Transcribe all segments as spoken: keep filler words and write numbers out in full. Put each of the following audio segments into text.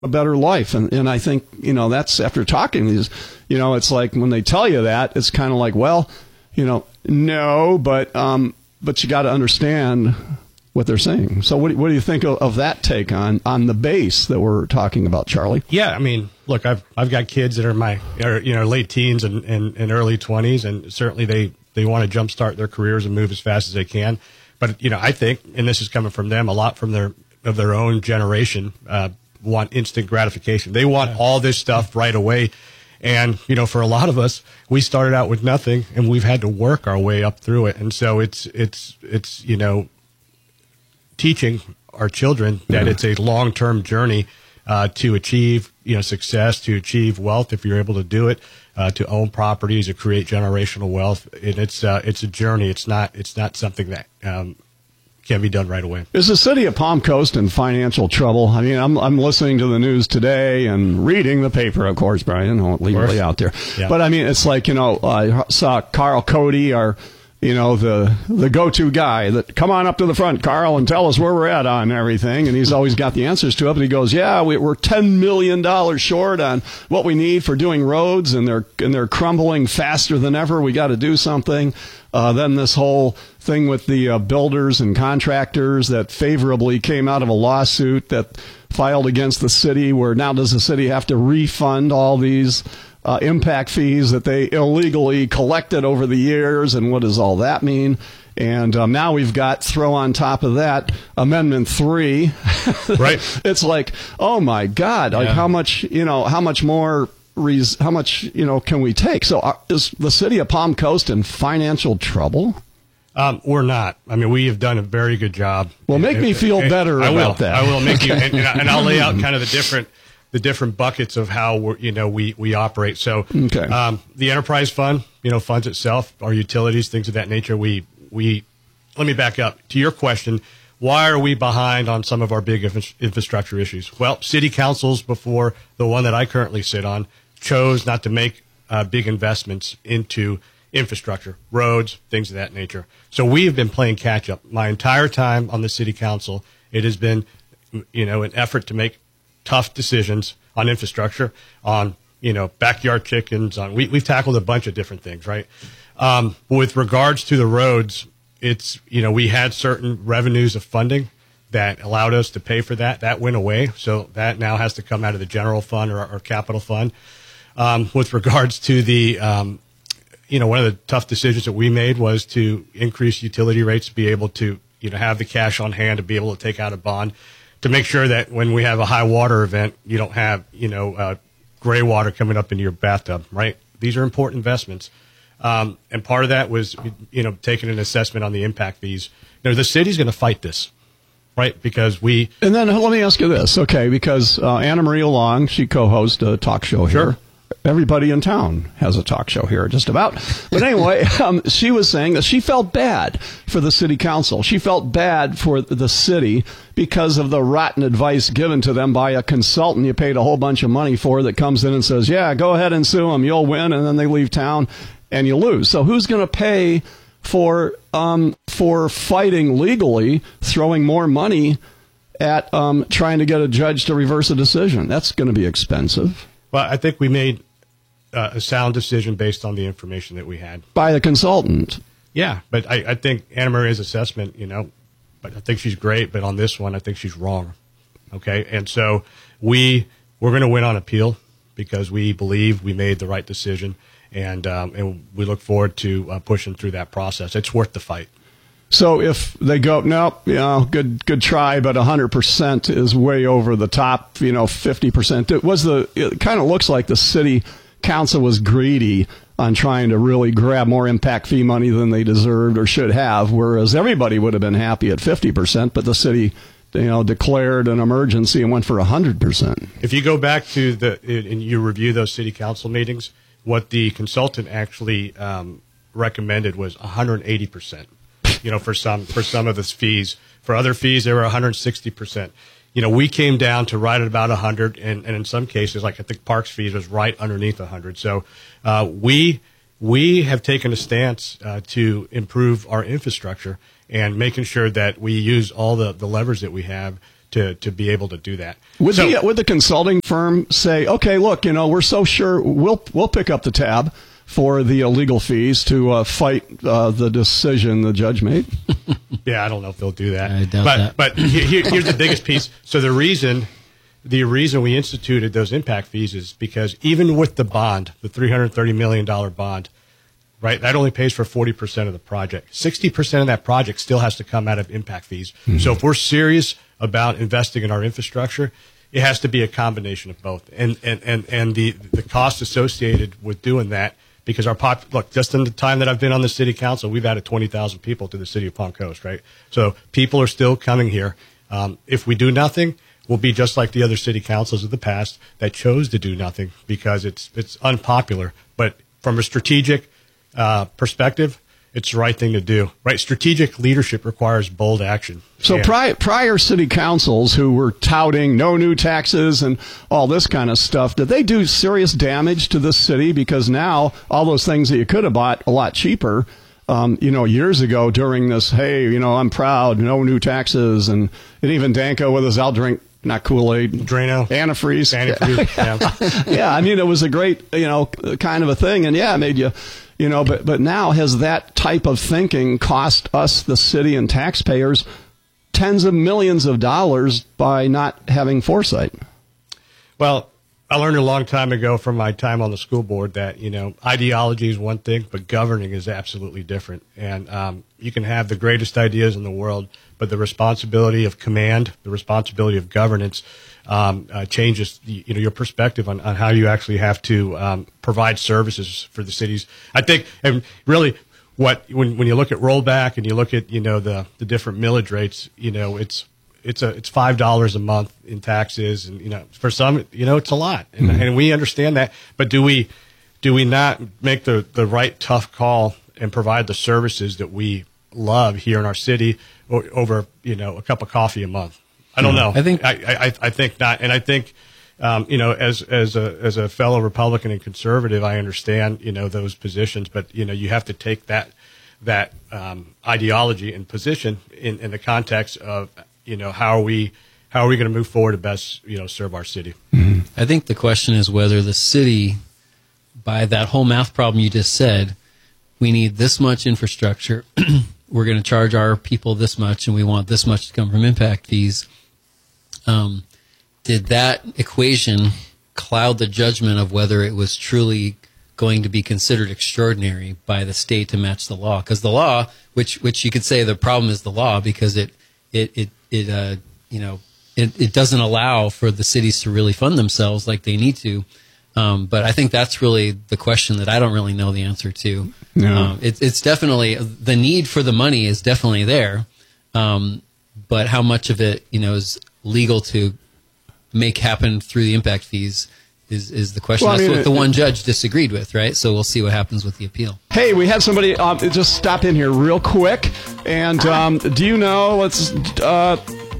a better life. And, and I think, you know, that's after talking to these, you know, it's like when they tell you that, it's kind of like, well, you know, no, but, um, but you got to understand what they're saying. So what, what do you think of, of that take on, on the base that we're talking about, Charlie? Yeah. I mean, look, I've, I've got kids that are my, are, you know, late teens and, and, and early twenties, and certainly they, they want to jumpstart their careers and move as fast as they can. But, you know, I think, and this is coming from them, a lot from their, of their own generation, uh, want instant gratification. They want all this stuff right away. And, you know, for a lot of us, we started out with nothing and we've had to work our way up through it. And so it's, it's, it's, you know, teaching our children that it's a long-term journey, uh, to achieve, you know, success, to achieve wealth if you're able to do it, uh, to own properties, to create generational wealth. And it's, uh, it's a journey. It's not, it's not something that, um, can be done right away. Is the city of Palm Coast in financial trouble? I mean, I'm I'm listening to the news today and reading the paper, of course, Brian, don't leave it out there. Yeah. But I mean, it's like, you know, I saw Carl Cody, our, you know, the the go-to guy that, come on up to the front, Carl, and tell us where we're at on everything. And he's always got the answers to it. But he goes, yeah, we, we're ten million dollars short on what we need for doing roads, and they're and they're crumbling faster than ever. We got to do something. Uh, then this whole thing with the uh, builders and contractors that favorably came out of a lawsuit that filed against the city, where now does the city have to refund all these uh, impact fees that they illegally collected over the years, and what does all that mean? And um, now we've got, throw on top of that, Amendment three. Right. It's like, oh my God, like yeah. how much, you know, how much more how much, you know, can we take? So uh, is the city of Palm Coast in financial trouble? Um, we're not. I mean, we have done a very good job. Well, make and, me feel and, better and about I will, that. I will make you, and, and I'll lay out kind of the different, the different buckets of how we're, you know, we, we operate. So, okay. um, the enterprise fund, you know, funds itself, our utilities, things of that nature. We, we, let me back up to your question. Why are we behind on some of our big infra- infrastructure issues? Well, city councils before the one that I currently sit on chose not to make uh, big investments into infrastructure, roads, things of that nature. So we have been playing catch up my entire time on the city council. It has been, you know, an effort to make tough decisions on infrastructure, on, you know, backyard chickens. On we, we've tackled a bunch of different things, right? Um, with regards to the roads, it's, you know, we had certain revenues of funding that allowed us to pay for that. That went away. So that now has to come out of the general fund or our capital fund. Um, with regards to the, um, you know, one of the tough decisions that we made was to increase utility rates to be able to, you know, have the cash on hand to be able to take out a bond to make sure that when we have a high water event, you don't have, you know, uh, gray water coming up into your bathtub, right? These are important investments. Um, and part of that was, you know, taking an assessment on the impact fees. You know, the city's going to fight this. Right, because we... And then let me ask you this, okay, because uh, Anna Maria Long, she co-hosts a talk show here. Sure. Everybody in town has a talk show here, just about. But anyway, um, she was saying that she felt bad for the city council. She felt bad for the city because of the rotten advice given to them by a consultant you paid a whole bunch of money for that comes in and says, yeah, go ahead and sue them, you'll win, and then they leave town and you lose. So who's going to pay for um, for fighting legally, throwing more money at um, trying to get a judge to reverse a decision? That's going to be expensive. Well, I think we made uh, a sound decision based on the information that we had. By the consultant. Yeah, but I, I think Anna Maria's assessment, you know, but I think she's great, but on this one, I think she's wrong. Okay, and so we, we're going to win on appeal because we believe we made the right decision. And um, and we look forward to uh, pushing through that process. It's worth the fight. So if they go, nope, you know, good good try, but one hundred percent is way over the top, you know, fifty percent. It was the. It kind of looks like the city council was greedy on trying to really grab more impact fee money than they deserved or should have, whereas everybody would have been happy at fifty percent, but the city, you know, declared an emergency and went for one hundred percent. If you go back to the, and you review those city council meetings, what the consultant actually um, recommended was one hundred eighty percent. You know, for some for some of the fees. For other fees, they were one hundred sixty percent. You know, we came down to right at about one hundred, and, and in some cases, like I think Parks fees was right underneath one hundred. So uh, we we have taken a stance uh, to improve our infrastructure and making sure that we use all the, the levers that we have to to be able to do that. Would so, the would the consulting firm say, okay, look, you know, we're so sure we'll we'll pick up the tab for the uh, legal fees to uh, fight uh, the decision the judge made? Yeah, I don't know if they'll do that. I doubt but that. but here, here's the biggest piece. So the reason the reason we instituted those impact fees is because even with the bond, the three hundred thirty million dollars bond, right, that only pays for forty percent of the project. sixty percent of that project still has to come out of impact fees. Mm-hmm. So if we're serious about investing in our infrastructure, it has to be a combination of both. And and, and, and the, the cost associated with doing that, because our pop, look, just in the time that I've been on the city council, we've added twenty thousand people to the city of Palm Coast, right? So people are still coming here. Um, if we do nothing, we'll be just like the other city councils of the past that chose to do nothing because it's it's unpopular. But from a strategic uh, perspective, it's the right thing to do, right? Strategic leadership requires bold action. So and, prior, prior city councils who were touting no new taxes and all this kind of stuff, did they do serious damage to this city? Because now all those things that you could have bought a lot cheaper, um, you know, years ago during this, hey, you know, I'm proud, no new taxes, and, and even Danko with his I'll drink, not Kool-Aid, Drano, antifreeze. Antifreeze, yeah. Yeah, I mean, it was a great, you know, kind of a thing, and yeah, it made you... You know, but but now has that type of thinking cost us, the city and taxpayers, tens of millions of dollars by not having foresight? Well, I learned a long time ago from my time on the school board that, you know, ideology is one thing, but governing is absolutely different. And um, you can have the greatest ideas in the world, but the responsibility of command, the responsibility of governance, Um, uh, changes the, you know, your perspective on, on how you actually have to um, provide services for the cities. I think, and really, what when when you look at rollback and you look at, you know, the the different millage rates, you know, it's it's a it's five dollars a month in taxes, and you know, for some, you know, it's a lot, and, mm-hmm. and we understand that. But do we do we not make the the right tough call and provide the services that we love here in our city over, you know, a cup of coffee a month? I don't know. I think I, I, I think not, and I think um, you know, as as a as a fellow Republican and conservative, I understand, you know, those positions, but you know, you have to take that that um, ideology and position in, in the context of, you know, how are we how are we going to move forward to best, you know, serve our city. Mm-hmm. I think the question is whether the city, by that whole math problem you just said, we need this much infrastructure. We're going to charge our people this much, and we want this much to come from impact fees. Um, did that equation cloud the judgment of whether it was truly going to be considered extraordinary by the state to match the law? Because the law, which which you could say the problem is the law, because it it it, it uh, you know it, it doesn't allow for the cities to really fund themselves like they need to. Um, but I think that's really the question that I don't really know the answer to. No. Um, it, it's definitely, the need for the money is definitely there, um, but how much of it, you know, is legal to make happen through the impact fees is, is the question. Well, That's I mean, what the it, one judge disagreed with, right? So we'll see what happens with the appeal. Hey, we had somebody um, just stop in here real quick, and um, do you know, let's... Uh,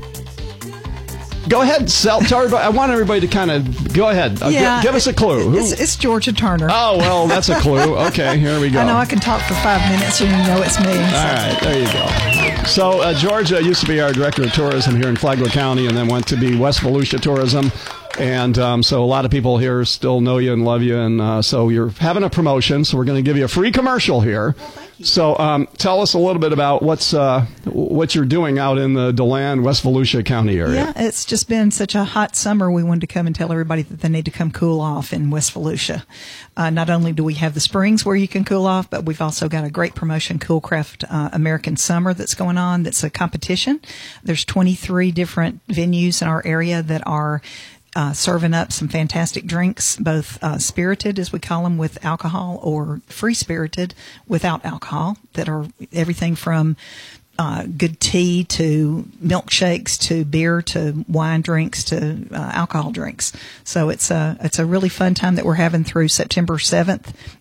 Go ahead, Sel. Tell everybody. I want everybody to kind of go ahead. Uh, yeah, give, give us a clue. Who? It's, it's Georgia Turner. Oh, well, that's a clue. Okay, here we go. I know I can talk for five minutes and you know it's me. So. All right, there you go. So uh, Georgia used to be our director of tourism here in Flagler County, and then went to be West Volusia Tourism. And um, so a lot of people here still know you and love you, and uh, so you're having a promotion. So we're going to give you a free commercial here. Well, thank you. So um, tell us a little bit about what's uh, what you're doing out in the DeLand, West Volusia County area. Yeah, it's just been such a hot summer. We wanted to come and tell everybody that they need to come cool off in West Volusia. Uh, not only do we have the springs where you can cool off, but we've also got a great promotion, Coolcraft uh, American Summer, that's going on. That's a competition. There's twenty-three different venues in our area that are Uh, serving up some fantastic drinks, both uh, spirited, as we call them, with alcohol, or free spirited without alcohol, that are everything from uh, good tea to milkshakes to beer to wine drinks to uh, alcohol drinks. So it's a it's a really fun time that we're having through September seventh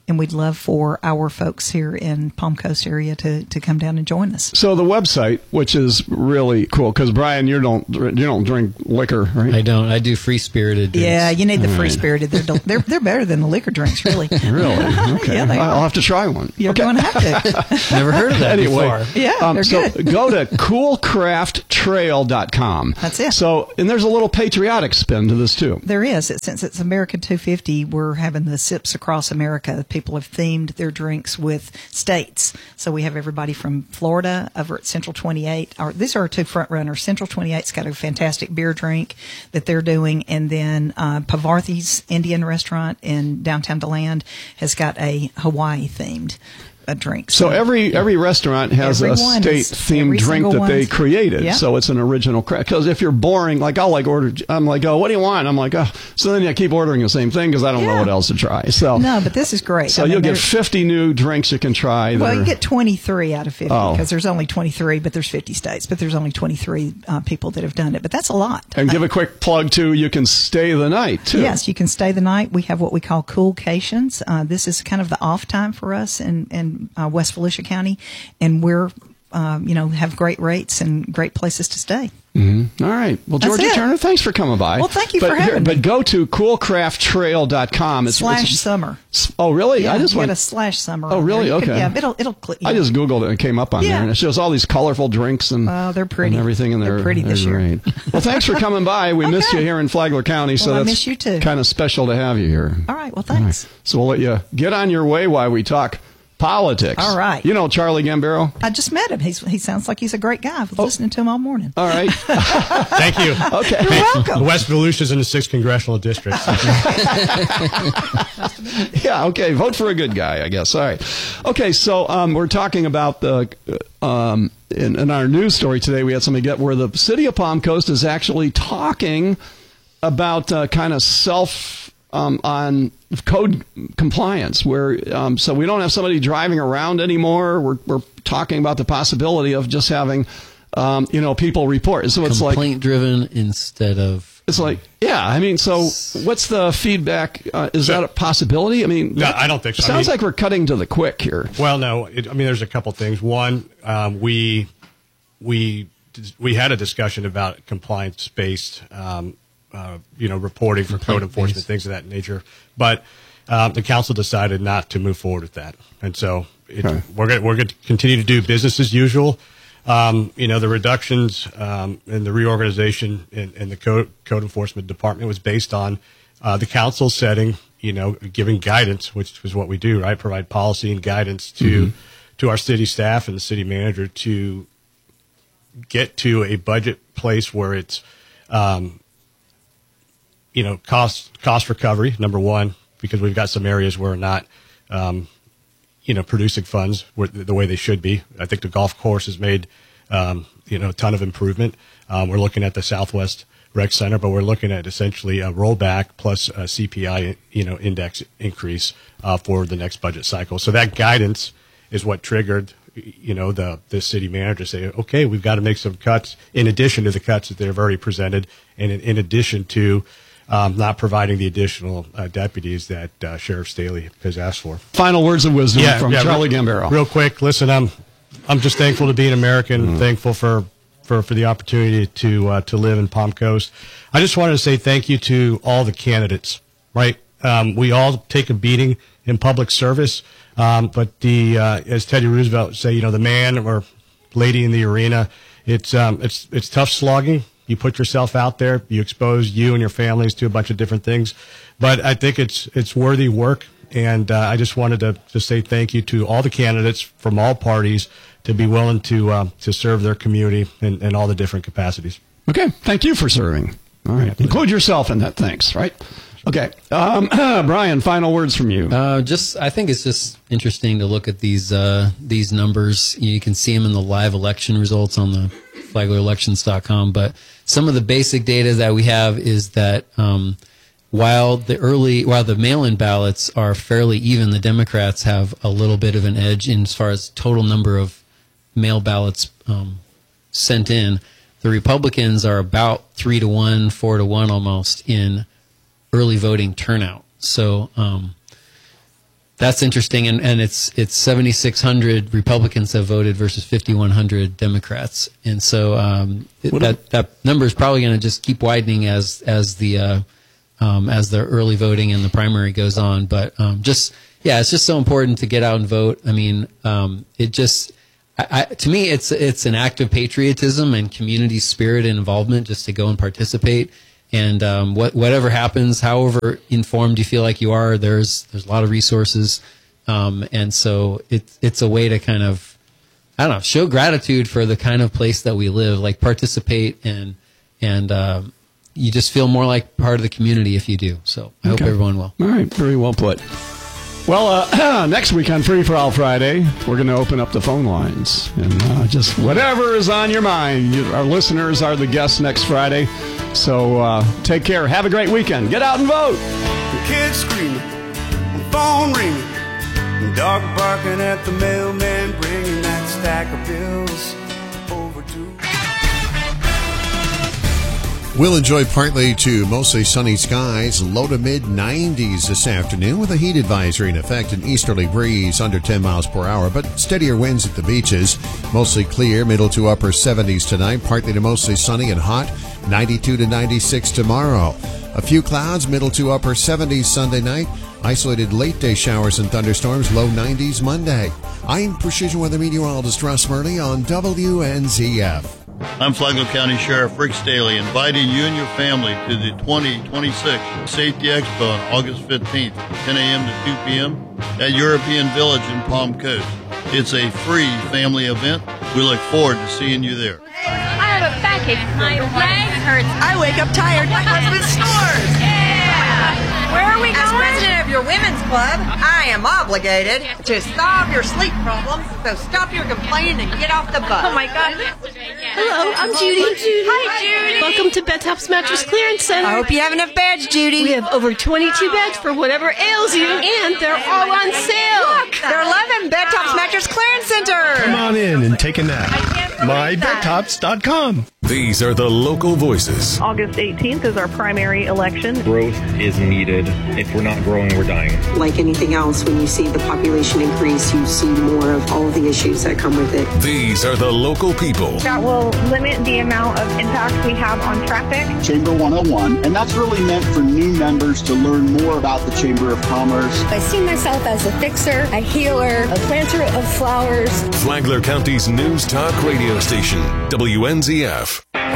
and we'd love for our folks here in Palm Coast area to, to come down and join us. So the website, which is really cool, because Brian, you don't you don't drink liquor, right? I don't. I do free spirited drinks. Yeah, you need the All free right. spirited. They're, del- they're they're better than the liquor drinks, really. Really? Okay. Yeah, they are. I'll have to try one. You're okay. going to have to. Never heard of that Anyway, before. Yeah, Um, they're so good. go to cool craft trail dot com. That's it. So, and there's a little patriotic spin to this too. There is. It, since it's American two fifty, we're having the Sips Across America. People have themed their drinks with states. So we have everybody from Florida over at Central twenty-eight. Our, these are our two front runners. Central twenty-eight's got a fantastic beer drink that they're doing. And then uh, Pavarthi's Indian restaurant in downtown DeLand has got a Hawaii themed a drink. So every every restaurant has a Everyone is- state themed every drink single that they one's- created. Yeah. So it's an original craft. Because if you're boring, like I'll like order, I'm like, oh, what do you want? I'm like, oh, so then I keep ordering the same thing because I don't know Yeah. what else to try. So No, but this is great. So I mean, you'll get there's- fifty new drinks you can try. that Well, you are- get twenty-three out of fifty Oh. because there's only twenty-three, but there's fifty states, but there's only twenty-three uh, people that have done it. But that's a lot. and give a quick plug too. You can stay the night too. Yes, you can stay the night. We have what we call coolcations. Uh, this is kind of the off time for us in, in uh, West Volusia County, and we're, um, you know, have great rates and great places to stay. Mm-hmm. All right. Well, That's Georgia it. Turner, thanks for coming by. Well, thank you but for having But me. go to cool craft trail dot com. It's, Slash it's, summer. Oh, really? Yeah, I just you went. got a slash summer. Oh, on really? there. You could- Okay. yeah, it'll it'll. Cl- I just Googled it and it came up on Yeah. there, and it shows all these colorful drinks and, Oh, they're pretty. and everything, and They're they're, pretty they're this year. great. Well, thanks for coming by. We missed you Okay. here in Flagler County, so Well, I that's miss you too. kind of special to have you here. All right. Well, thanks. So we'll let you get on your way while we talk politics. All right. You know Charlie Gambaro? I just met him. He's he sounds like he's a great guy. I was Oh. listening to him all morning. All right. Thank you. Okay. You're welcome. West Volusia's in the sixth congressional district. Yeah, okay. Vote for a good guy, I guess. All right. Okay, so um, we're talking about the um, in, in our news story today. We had something get where the city of Palm Coast is actually talking about uh, kind of self um, on code compliance, where um, so we don't have somebody driving around anymore. We're we're talking about the possibility of just having um, you know people report. So it's like Complaint driven instead of. it's like, yeah, I mean, so what's the feedback? Uh, is that a possibility? I mean, No, I don't think so. I Sounds mean- like we're cutting to the quick here. Well, no. It, I mean, there's a couple things. One, um, we we we had a discussion about compliance based, um, uh, you know, reporting for code enforcement, things of that nature. But um, the council decided not to move forward with that, and so it, Okay. we're going we're going to continue to do business as usual. Um, you know, the reductions um, and the reorganization in, in the code, code enforcement department was based on uh, the council setting, you know, giving guidance, which is what we do, right? Provide policy and guidance to Mm-hmm. to our city staff and the city manager to get to a budget place where it's, um, you know, cost cost recovery. Number one, because we've got some areas where we're not. Um, you know, producing funds were the way they should be. I think the golf course has made, um, you know, a ton of improvement. Um, we're looking at the Southwest Rec Center, but we're looking at essentially a rollback plus a C P I, you know, index increase uh, for the next budget cycle. So that guidance is what triggered, you know, the the city manager to say, okay, we've got to make some cuts in addition to the cuts that they've already presented, and in, in addition to Um, not providing the additional uh, deputies that uh, Sheriff Staley has asked for. Final words of wisdom from Charlie real, Gambaro. Real quick, listen, I'm I'm just thankful to be an American. Mm-hmm. Thankful for, for, for the opportunity to uh, to live in Palm Coast. I just wanted to say thank you to all the candidates. Right, um, we all take a beating in public service, um, but the uh, as Teddy Roosevelt would say, you know, the man or lady in the arena, it's um, it's it's tough slogging. You put yourself out there, you expose you and your families to a bunch of different things, but I think it's it's worthy work, and uh, I just wanted to, to say thank you to all the candidates from all parties to be willing to uh, to serve their community in, in all the different capacities. Okay, thank you for serving. All right, include yourself in that. Thanks. Right. Okay, um, Brian. Final words from you. Uh, just, I think it's just interesting to look at these uh, these numbers. You can see them in the live election results on the flagler elections dot com. But some of the basic data that we have is that um, while the early, while the mail-in ballots are fairly even, the Democrats have a little bit of an edge in as far as total number of mail ballots um, sent in. The Republicans are about three to one, four to one almost in early voting turnout. So um, That's interesting, and, and it's it's seventy-six hundred Republicans have voted versus fifty-one hundred Democrats, and so um, it, that that number is probably going to just keep widening as as the uh, um, as the early voting and the primary goes on. But um, just yeah, it's just so important to get out and vote. I mean, um, it just I, I, to me, it's it's an act of patriotism and community spirit and involvement just to go and participate. And um, what, whatever happens, however informed you feel like you are, there's there's a lot of resources, um, and so it's it's a way to kind of, I don't know, show gratitude for the kind of place that we live. Like participate and and um, you just feel more like part of the community if you do. So I okay. hope everyone will. All right, very well put. Well, uh, next week on Free for All Friday, we're going to open up the phone lines. And uh, just whatever is on your mind. You, our listeners are the guests next Friday. So uh, take care. Have a great weekend. Get out and vote. Kids screaming, phone ringing, dog barking at the mailman, bringing that stack of bills over to... We'll enjoy partly to mostly sunny skies, low to mid nineties this afternoon with a heat advisory in effect, an easterly breeze under ten miles per hour, but steadier winds at the beaches. Mostly clear, middle to upper seventies tonight, partly to mostly sunny and hot, ninety-two to ninety-six tomorrow. A few clouds, middle to upper seventies Sunday night, isolated late day showers and thunderstorms, low nineties Monday. I'm Precision Weather Meteorologist Russ Murley on W N Z F. I'm Flagler County Sheriff Rick Staley, inviting you and your family to the twenty twenty-six Safety Expo on August fifteenth, ten a.m. to two p.m. at European Village in Palm Coast. It's a free family event. We look forward to seeing you there. I have a backache. My leg hurts. I wake up tired. My husband snores. Yeah. Where are we going? As president of your women's club, I am obligated to solve your sleep problems. So stop your complaining and get off the bus. Oh my God. Hello, I'm Judy. Judy. Hi, Judy. Welcome to Bed Tops Mattress Clearance Center. I hope you have enough beds, Judy. We have over twenty-two beds for whatever ails you, and they're all on sale. Look, they're eleven Bed Tops Mattress Clearance Center. Come on in and take a nap. my bed tops dot com. These are the local voices. August eighteenth is our primary election. Growth is needed. If we're not growing, we're dying. Like anything else, when you see the population increase, you see more of all the issues that come with it. These are the local people. That will limit the amount of impact we have on traffic. Chamber one oh one, and that's really meant for new members to learn more about the Chamber of Commerce. I see myself as a fixer, a healer, a planter of flowers. Flagler County's News Talk radio station, W N Z F.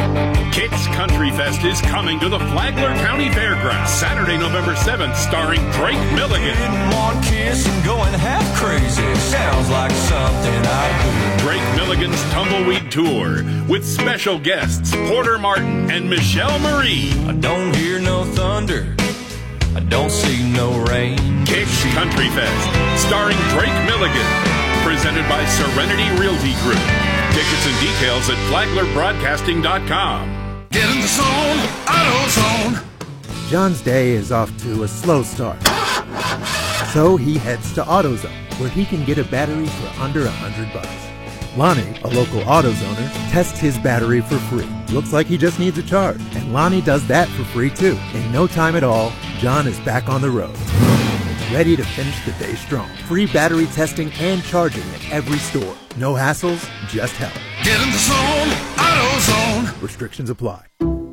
Kicks Country Fest is coming to the Flagler County Fairgrounds Saturday, November seventh, starring Drake Milligan. One kiss and going half crazy sounds like something I do. Drake Milligan's Tumbleweed Tour with special guests Porter Martin and Michelle Marie. I don't hear no thunder. I don't see no rain. Kicks Country Fest starring Drake Milligan. Presented by Serenity Realty Group. Tickets and details at flagler broadcasting dot com. Get in the zone, AutoZone. John's day is off to a slow start. So he heads to AutoZone, where he can get a battery for under a hundred bucks. Lonnie, a local AutoZoner, tests his battery for free. Looks like he just needs a charge, and Lonnie does that for free too. In no time at all, John is back on the road, ready to finish the day strong. Free battery testing and charging at every store. No hassles, just help. Get in the zone, AutoZone. Restrictions apply.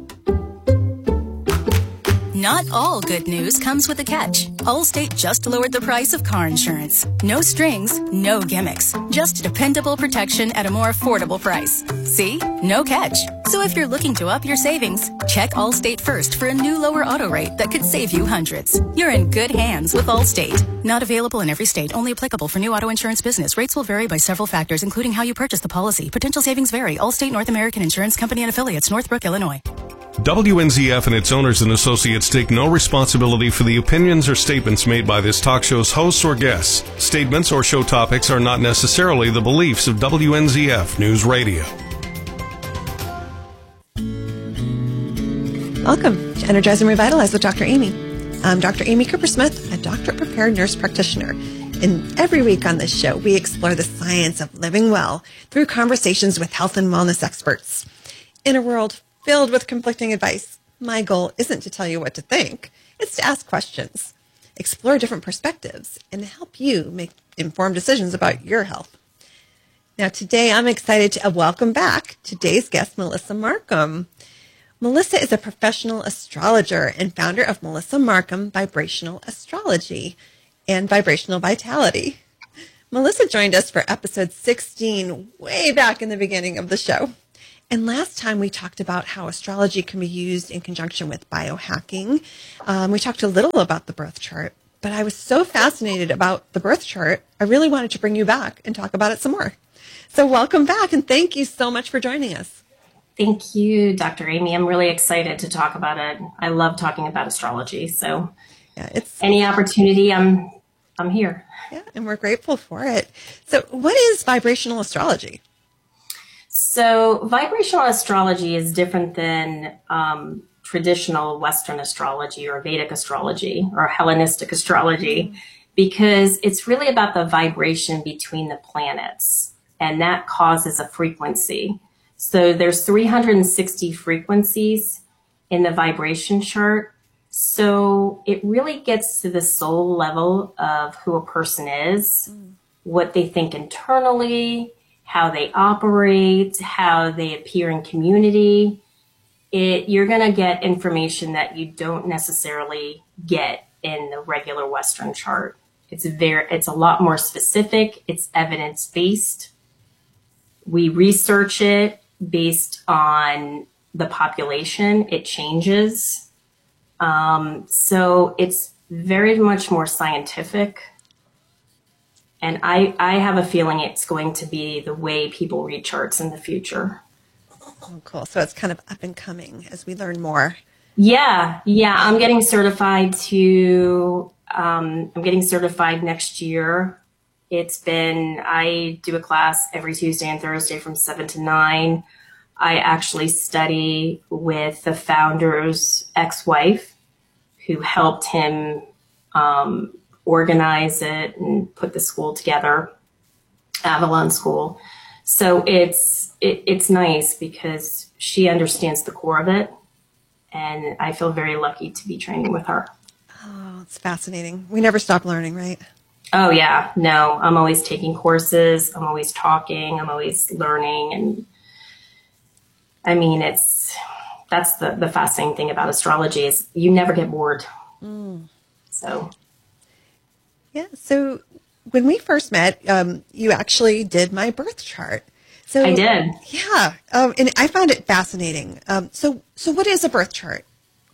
Not all good news comes with a catch. Allstate just lowered the price of car insurance. No strings, no gimmicks. Just dependable protection at a more affordable price. See? No catch. So if you're looking to up your savings, check Allstate first for a new lower auto rate that could save you hundreds. You're in good hands with Allstate. Not available in every state. Only applicable for new auto insurance business. Rates will vary by several factors, including how you purchase the policy. Potential savings vary. Allstate North American Insurance Company and affiliates, Northbrook, Illinois. W N Z F and its owners and associates take no responsibility for the opinions or statements made by this talk show's hosts or guests. Statements or show topics are not necessarily the beliefs of W N Z F News Radio. Welcome to Energize and Revitalize with Doctor Amy. I'm Doctor Amy Cooper-Smith, a doctorate prepared nurse practitioner. And every week on this show, we explore the science of living well through conversations with health and wellness experts. In a world filled with conflicting advice, my goal isn't to tell you what to think. It's to ask questions. explore different perspectives, and help you make informed decisions about your health. Now, today I'm excited to welcome back today's guest, Melissa Markham. Melissa is a professional astrologer and founder of Melissa Markham Vibrational Astrology and Vibrational Vitality. Melissa joined us for episode sixteen, way back in the beginning of the show. And last time we talked about how astrology can be used in conjunction with biohacking. Um, we talked a little about the birth chart, but I was so fascinated about the birth chart, I really wanted to bring you back and talk about it some more. So welcome back, and thank you so much for joining us. Thank you, Doctor Amy. I'm really excited to talk about it. I love talking about astrology. So yeah, it's any opportunity, I'm I'm here. Yeah, and we're grateful for it. So what is vibrational astrology? So vibrational astrology is different than um, traditional Western astrology or Vedic astrology or Hellenistic astrology, because it's really about the vibration between the planets, and that causes a frequency. So there's three hundred sixty frequencies in the vibration chart. So it really gets to the soul level of who a person is, mm. what they think internally, how they operate, how they appear in community. It, you're going to get information that you don't necessarily get in the regular Western chart. It's very, it's a lot more specific. It's evidence-based. We research it based on the population. It changes. Um, so it's very much more scientific. And I, I have a feeling it's going to be the way people read charts in the future. Oh, cool. So it's kind of up and coming as we learn more. Yeah. Yeah. I'm getting certified to, um, I'm getting certified next year. It's been, I do a class every Tuesday and Thursday from seven to nine. I actually study with the founder's ex-wife who helped him um, organize it and put the school together, Avalon School. So it's, it, it's nice because she understands the core of it. And I feel very lucky to be training with her. Oh, it's fascinating. We never stop learning, right? Oh, yeah. No, I'm always taking courses. I'm always talking. I'm always learning. And I mean, it's, that's the, the fascinating thing about astrology is you never get bored. Mm. So. Yeah. So when we first met, um, you actually did my birth chart. So I did. Yeah. Um, and I found it fascinating. Um, so, so what is a birth chart?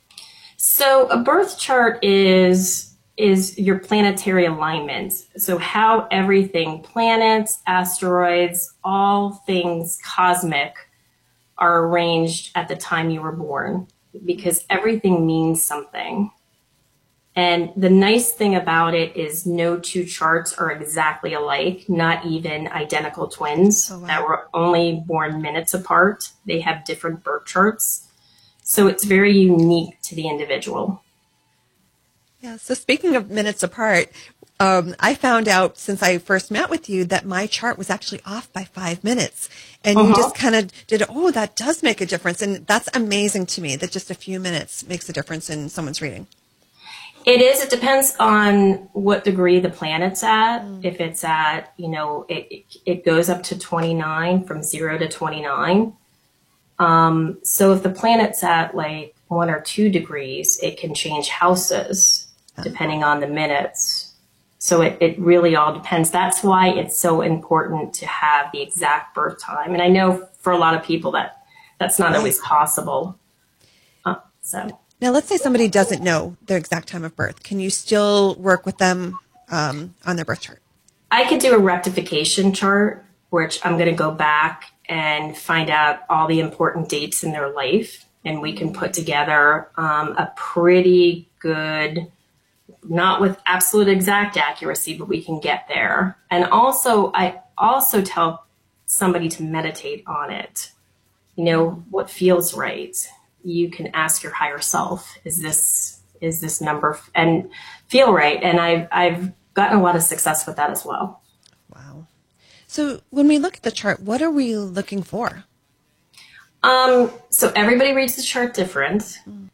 So a birth chart is, is your planetary alignment. So how everything, planets, asteroids, all things cosmic are arranged at the time you were born, because everything means something. And the nice thing about it is no two charts are exactly alike, not even identical twins oh, wow. that were only born minutes apart. They have different birth charts. So it's very unique to the individual. Yeah. So speaking of minutes apart, um, I found out since I first met with you that my chart was actually off by five minutes. And uh-huh. you just kind of did, oh, that does make a difference. And that's amazing to me that just a few minutes makes a difference in someone's reading. It is. It depends on what degree the planet's at. Mm. If it's at, you know, it, it, it goes up to twenty-nine, from zero to twenty-nine. Um, so if the planet's at like one or two degrees, it can change houses depending on the minutes. So it, it really all depends. That's why it's so important to have the exact birth time. And I know for a lot of people that that's not always possible. Uh, so now let's say somebody doesn't know their exact time of birth. Can you still work with them um, on their birth chart? I could do a rectification chart, which I'm going to go back and find out all the important dates in their life. And we can put together um, a pretty good, not with absolute exact accuracy, but we can get there. And also, I also tell somebody to meditate on it. You know, what feels right. You can ask your higher self, is this, is this number, and feel right. And I've, I've gotten a lot of success with that as well. Wow. So when we look at the chart, what are we looking for? Um, so everybody reads the chart different. Mm.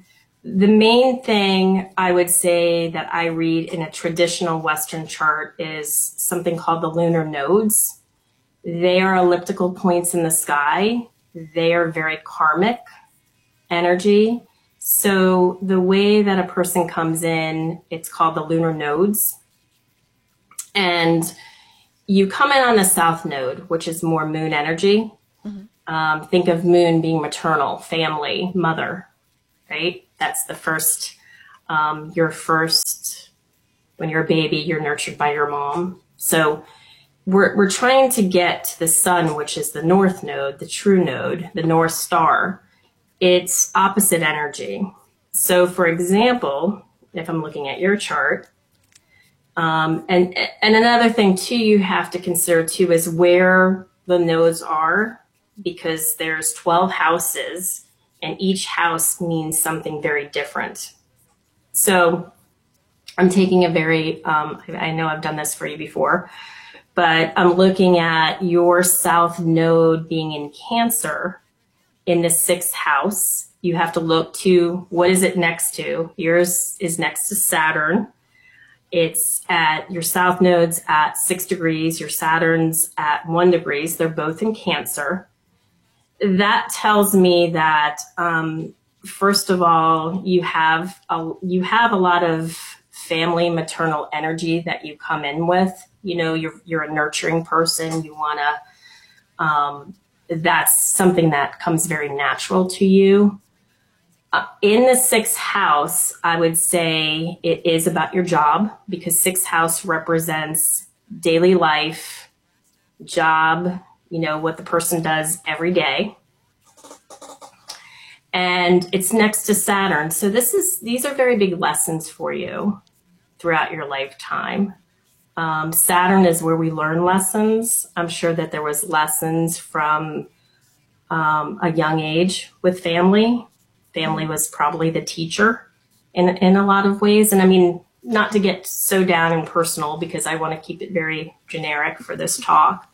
the main thing I would say that I read in a traditional Western chart is something called the lunar nodes. They are elliptical points in the sky. They are very karmic energy. So the way that a person comes in, it's called the lunar nodes. And you come in on the south node, which is more moon energy. Mm-hmm. Um, think of moon being maternal, family, mother, right? That's the first, um, your first, when you're a baby, you're nurtured by your mom. So we're, we're trying to get to the sun, which is the north node, the true node, the North Star. It's opposite energy. So for example, if I'm looking at your chart, um, and, and another thing too, you have to consider too, is where the nodes are, because there's twelve houses and each house means something very different. So I'm taking a very, um, I know I've done this for you before, but I'm looking at your south node being in Cancer in the sixth house. You have to look to, what is it next to? Yours is next to Saturn. It's at, your south node's at six degrees, your Saturn's at one degrees. They're both in Cancer. That tells me that, um, first of all, you have a, you have a lot of family maternal energy that you come in with. You know, you're, you're a nurturing person. You want to, um, that's something that comes very natural to you. Uh, in the sixth house, I would say it is about your job, because sixth house represents daily life, job, you know, what the person does every day. And it's next to Saturn. So this is, these are very big lessons for you throughout your lifetime. Um, Saturn is where we learn lessons. I'm sure that there was lessons from um, a young age with family. Family was probably the teacher in, in a lot of ways. And I mean, not to get so down and personal, because I want to keep it very generic for this talk.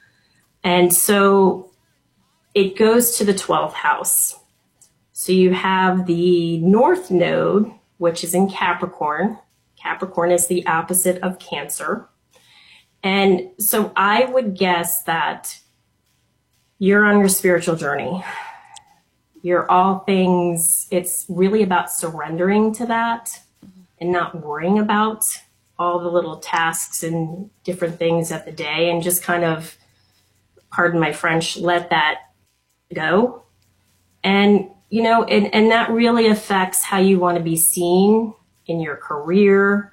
And so it goes to the twelfth house. So you have the North Node, which is in Capricorn. Capricorn is the opposite of Cancer. And so I would guess that you're on your spiritual journey. You're all things, it's really about surrendering to that and not worrying about all the little tasks and different things of the day, and just kind of, pardon my French, let that go. And, you know, and, and that really affects how you want to be seen in your career.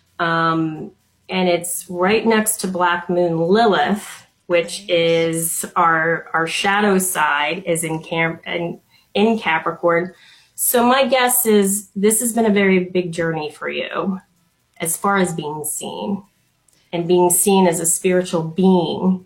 Um, and it's right next to Black Moon Lilith, which is our, our shadow side is in Cam and in Capricorn. So my guess is this has been a very big journey for you as far as being seen, and being seen as a spiritual being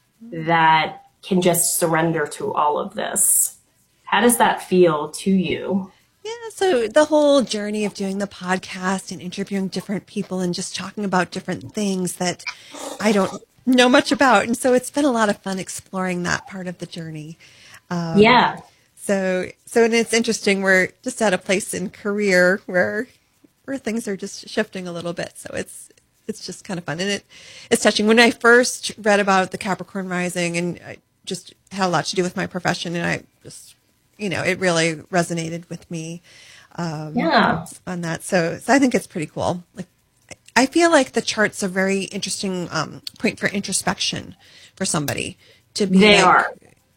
that can just surrender to all of this. How does that feel to you? Yeah, so the whole journey of doing the podcast and interviewing different people and just talking about different things that I don't know much about. And so it's been a lot of fun exploring that part of the journey. Um, yeah. So, so and it's interesting. We're just at a place in career where, where things are just shifting a little bit. So it's, it's just kind of fun. And it, it's touching. When I first read about the Capricorn rising, and I just had a lot to do with my profession, and I just, you know, it really resonated with me, um, yeah. on that. So, so I think it's pretty cool. Like, I feel like the chart's a very interesting, um, point for introspection for somebody to be. They like, are.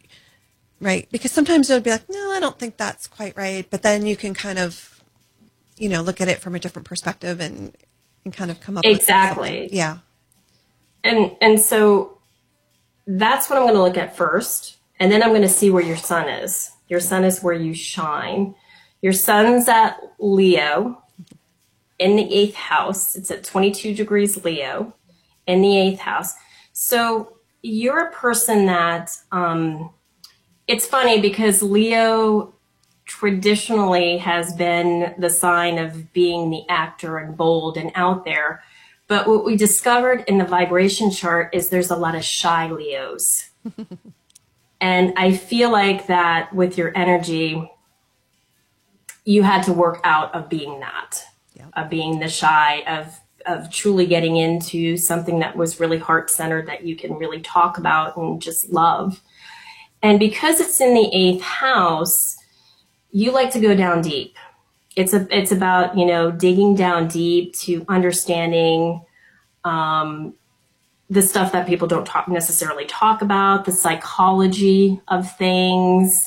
Right. Because sometimes it'll be like, no, I don't think that's quite right. But then you can kind of, you know, look at it from a different perspective and, and kind of come up exactly. with yeah. And, and so that's what I'm going to look at first. And then I'm going to see where your sun is. Your sun is where you shine. Your sun's at Leo in the eighth house. It's at twenty-two degrees Leo in the eighth house. So you're a person that, um, it's funny because Leo traditionally has been the sign of being the actor and bold and out there. But what we discovered in the vibration chart is there's a lot of shy Leos. And I feel like that with your energy, you had to work out of being that, yeah. of being the shy, of of truly getting into something that was really heart-centered that you can really talk about and just love. And because it's in the eighth house, you like to go down deep. It's a it's about, you know, digging down deep to understanding um, the stuff that people don't talk necessarily talk about, the psychology of things,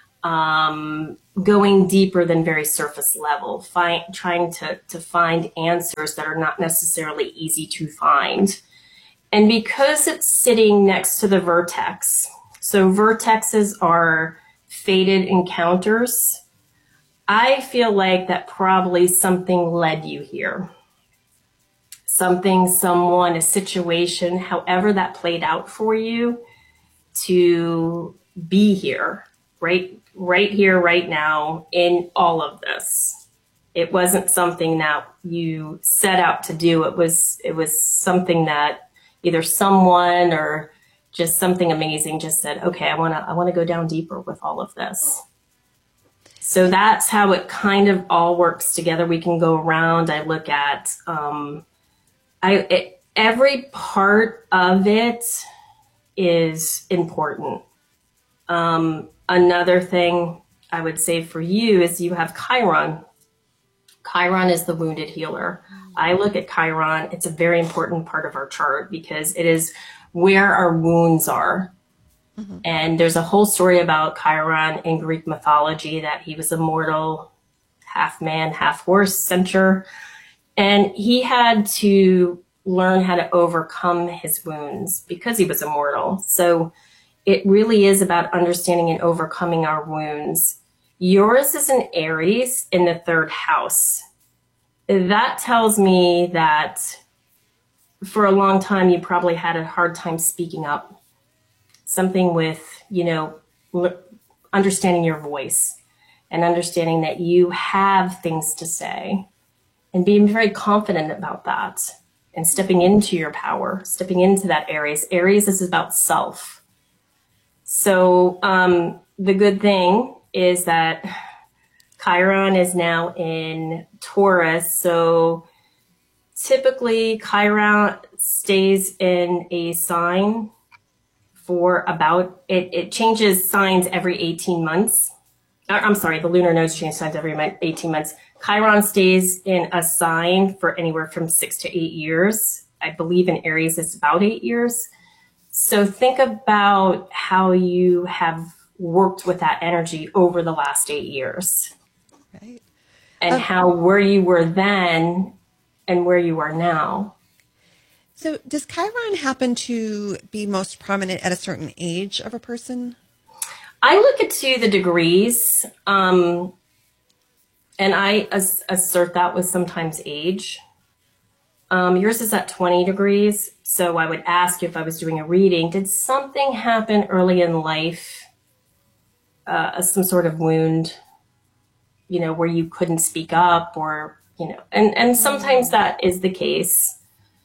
um, going deeper than very surface level, find, trying to, to find answers that are not necessarily easy to find. And because it's sitting next to the vertex, so vertexes are fated encounters, I feel like that probably something led you here. Something, someone, a situation, however that played out for you to be here, right, right here, right now in all of this. It wasn't something that you set out to do. It was, it was something that either someone or just something amazing just said, okay, I want to, I want to go down deeper with all of this. So that's how it kind of all works together. We can go around. I look at, um, I, it, every part of it is important. Um, another thing I would say for you is you have Chiron. Chiron is the wounded healer. I look at Chiron. It's a very important part of our chart because it is where our wounds are. Mm-hmm. And there's a whole story about Chiron in Greek mythology that he was a mortal, half man, half horse, centaur. And he had to learn how to overcome his wounds because he was immortal. So it really is about understanding and overcoming our wounds. Yours is an Aries in the third house. That tells me that for a long time, you probably had a hard time speaking up. Something with, you know, understanding your voice and understanding that you have things to say and being very confident about that and stepping into your power, stepping into that Aries. Aries is about self. So um, the good thing is that Chiron is now in Taurus. So typically Chiron stays in a sign for about, it, it changes signs every eighteen months. I'm sorry, the lunar nodes change signs every eighteen months. Chiron stays in a sign for anywhere from six to eight years. I believe in Aries it's about eight years. So think about how you have worked with that energy over the last eight years. Right. And okay. how where you were then and where you are now. So does Chiron happen to be most prominent at a certain age of a person? I look at to the degrees, um, and I as, assert that with sometimes age. Um, yours is at twenty degrees, so I would ask you if I was doing a reading, did something happen early in life, uh, some sort of wound, you know, where you couldn't speak up or, you know, and, and sometimes that is the case.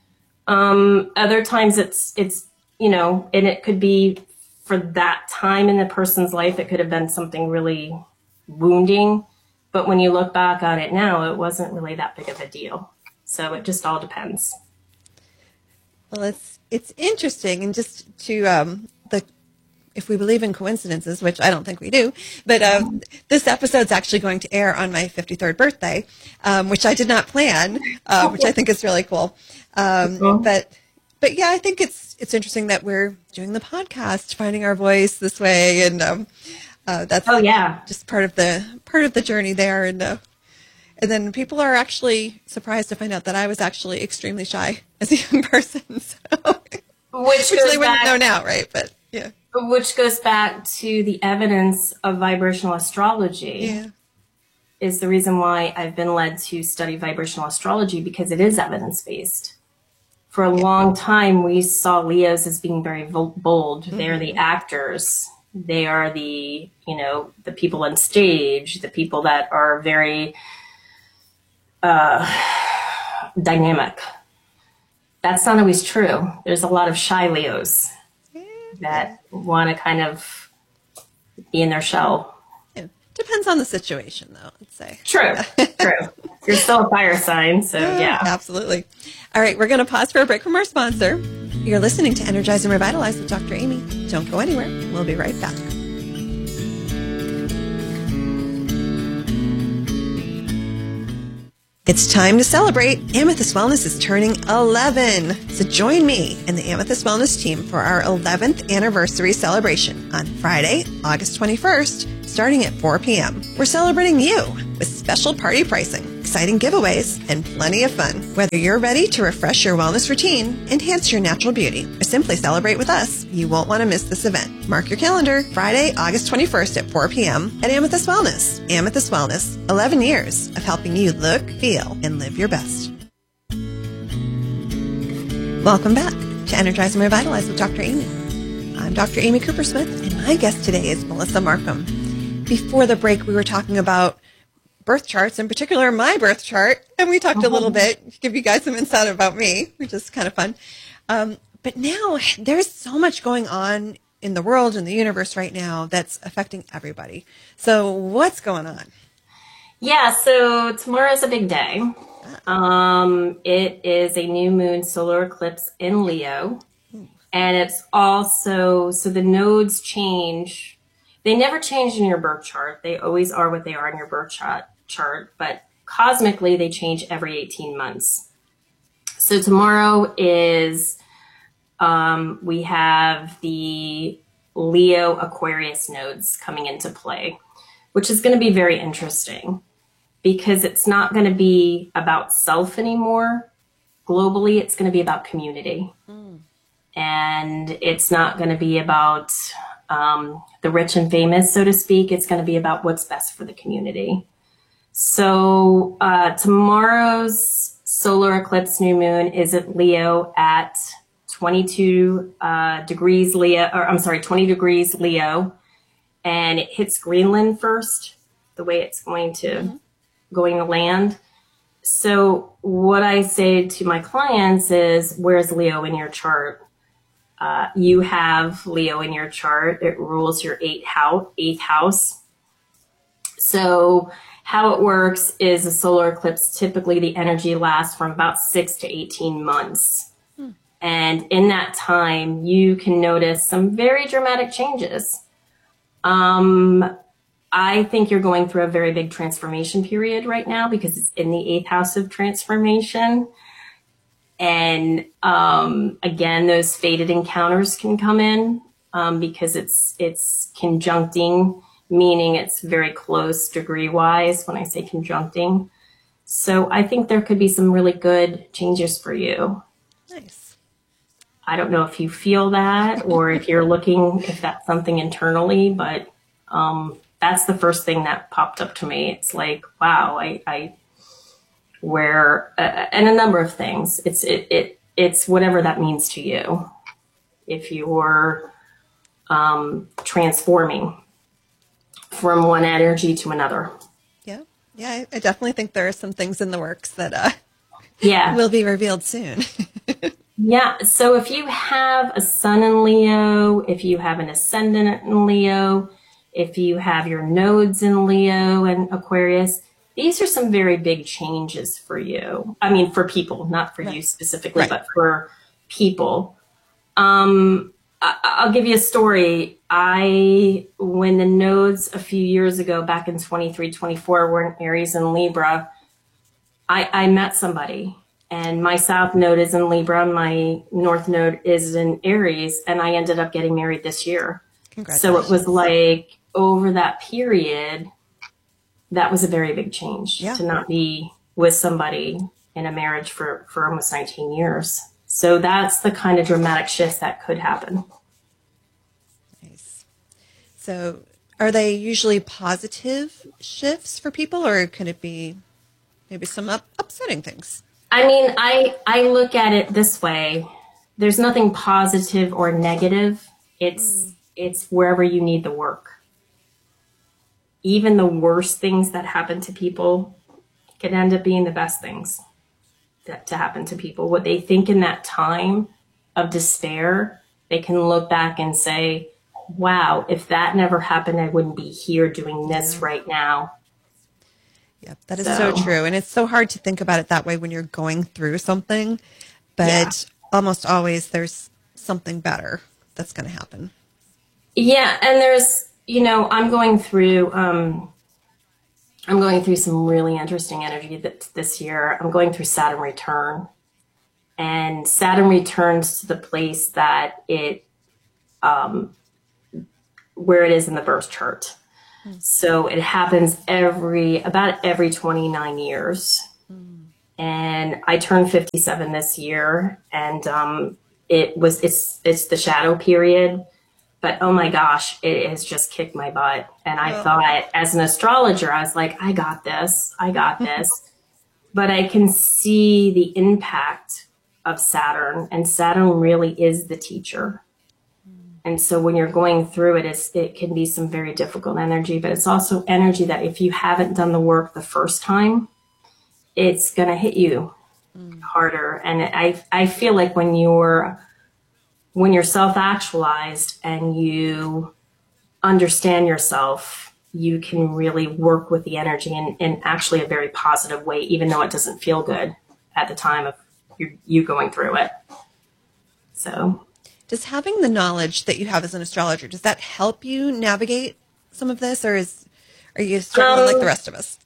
Um, other times it's, it's, you know, and it could be for that time in the person's life, it could have been something really wounding. But when you look back on it now, it wasn't really that big of a deal. So it just all depends. Well, it's, it's interesting. And just to, um, the, if we believe in coincidences, which I don't think we do, but, um, this episode's actually going to air on my fifty-third birthday, um, which I did not plan, uh, which I think is really cool. Um, cool. but, but yeah, I think it's, it's interesting that we're doing the podcast, finding our voice this way. And, um, uh, that's oh, yeah. just part of the, part of the journey there. And, uh, and then people are actually surprised to find out that I was actually extremely shy as a young person. So, which, which they wouldn't back, know now, right? But yeah. Which goes back to the evidence of vibrational astrology. Yeah. Is the reason why I've been led to study vibrational astrology, because it is evidence-based. For a yeah. long time, we saw Leos as being very bold. Mm-hmm. They're the actors. They are the, you know, the people on stage, the people that are very uh, dynamic. That's not always true. There's a lot of shy Leos yeah. that want to kind of be in their shell. Yeah. Depends on the situation, though, I'd say. True, true. You're still a fire sign, so yeah. Absolutely. All right, we're going to pause for a break from our sponsor. You're listening to Energize and Revitalize with Doctor Amy. Don't go anywhere. We'll be right back. It's time to celebrate. Amethyst Wellness is turning eleven. So join me and the Amethyst Wellness team for our eleventh anniversary celebration on Friday, August twenty-first, starting at four p.m. We're celebrating you with special party pricing, exciting giveaways, and plenty of fun. Whether you're ready to refresh your wellness routine, enhance your natural beauty, or simply celebrate with us, you won't want to miss this event. Mark your calendar, Friday, August twenty-first at four p.m. at Amethyst Wellness. Amethyst Wellness, eleven years of helping you look, feel, and live your best. Welcome back to Energize and Revitalize with Doctor Amy. I'm Doctor Amy Cooper-Smith, and my guest today is Melissa Markham. Before the break, we were talking about birth charts, in particular my birth chart, and we talked a little bit, give you guys some insight about me, which is kind of fun. Um, but now there's so much going on in the world and the universe right now that's affecting everybody. So what's going on? Yeah, so tomorrow's a big day. Um, it is a new moon solar eclipse in Leo. And it's also, so the nodes change. They never change in your birth chart. They always are what they are in your birth chart, chart, but cosmically they change every eighteen months. So tomorrow is, um, we have the Leo Aquarius nodes coming into play, which is going to be very interesting because it's not going to be about self anymore. Globally, it's going to be about community. Mm. And it's not going to be about um, the rich and famous, so to speak. It's going to be about what's best for the community. So uh, tomorrow's solar eclipse new moon is at Leo at twenty-two uh, degrees Leo, or I'm sorry, twenty degrees Leo. And it hits Greenland first, the way it's going to, mm-hmm. going to land. So what I say to my clients is, where's Leo in your chart? Uh, you have Leo in your chart. It rules your eighth house, eighth house. So how it works is a solar eclipse, typically the energy lasts from about six to eighteen months. Hmm. And in that time, you can notice some very dramatic changes. Um, I think you're going through a very big transformation period right now because it's in the eighth house of transformation. And um, again, those fated encounters can come in um, because it's it's conjuncting, meaning it's very close degree-wise when I say conjuncting. So I think there could be some really good changes for you. Nice. I don't know if you feel that or if you're looking, if that's something internally, but um, that's the first thing that popped up to me. It's like, wow, I... I where, uh, and a number of things. It's, it, it, it's whatever that means to you. If you're, um, transforming from one energy to another. Yeah. Yeah. I, I definitely think there are some things in the works that, uh, yeah, will be revealed soon. Yeah. So if you have a sun in Leo, if you have an ascendant in Leo, if you have your nodes in Leo and Aquarius, these are some very big changes for you. I mean, for people, not for right. you specifically, right. but for people. Um, I, I'll give you a story. I, when the nodes a few years ago, back in twenty-three, twenty-four, were in Aries and Libra, I, I met somebody, and my South node is in Libra, my North node is in Aries, and I ended up getting married this year. So it was like over that period, that was a very big change yeah. to not be with somebody in a marriage for, for almost nineteen years. So that's the kind of dramatic shift that could happen. Nice. So are they usually positive shifts for people, or could it be maybe some up, upsetting things? I mean, I, I look at it this way. There's nothing positive or negative. It's, mm. it's wherever you need the work. Even the worst things that happen to people can end up being the best things that to happen to people. What they think in that time of despair, they can look back and say, wow, if that never happened, I wouldn't be here doing this right now. Yep, that is so. so true. And it's so hard to think about it that way when you're going through something, but yeah. almost always there's something better that's going to happen. Yeah. And there's, you know, I'm going through, um, I'm going through some really interesting energy that this year. I'm going through Saturn return, and Saturn returns to the place that it, um, where it is in the birth chart. So it happens every, about every twenty-nine years. Mm. And I turned fifty-seven this year, and um, it was, it's, it's the shadow period, but oh my gosh, it has just kicked my butt. And I oh. thought, as an astrologer, I was like, I got this, I got this. But I can see the impact of Saturn, and Saturn really is the teacher. And so when you're going through it, it's, it can be some very difficult energy, but it's also energy that if you haven't done the work the first time, it's going to hit you mm. harder. And I, I feel like when you're, when you're self-actualized and you understand yourself, you can really work with the energy in, in actually a very positive way, even though it doesn't feel good at the time of you, you going through it. So... Does having the knowledge that you have as an astrologer, does that help you navigate some of this, or is are you struggling um, like the rest of us?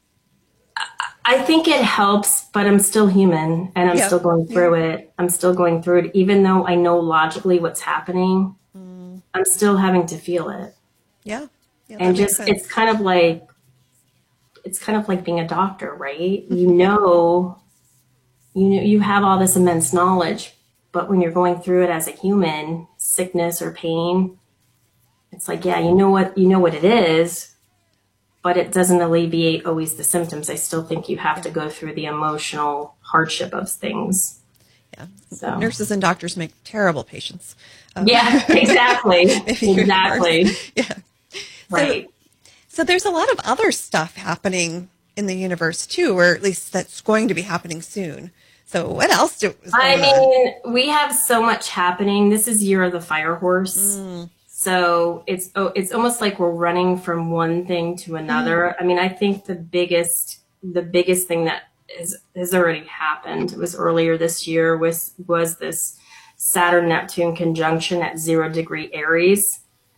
I think it helps, but I'm still human, and I'm yeah. still going through yeah. it. I'm still going through it. Even though I know logically what's happening, mm. I'm still having to feel it. Yeah. yeah and just, it's kind of like, it's kind of like being a doctor, right? You know, you know, you have all this immense knowledge, but when you're going through it as a human, sickness or pain, it's like, yeah, you know what, you know what it is, but it doesn't alleviate always the symptoms. I still think you have yeah. to go through the emotional hardship of things. Yeah. So nurses and doctors make terrible patients. Um, yeah, exactly. exactly. Yeah. Right. So, so there's a lot of other stuff happening in the universe too, or at least that's going to be happening soon. So what else do I mean, on? We have so much happening. This is Year of the Fire Horse. Mm. So it's oh, it's almost like we're running from one thing to another. Mm. I mean, I think the biggest the biggest thing that is, has already happened, it was earlier this year, was was this Saturn-Neptune conjunction at zero degree Aries.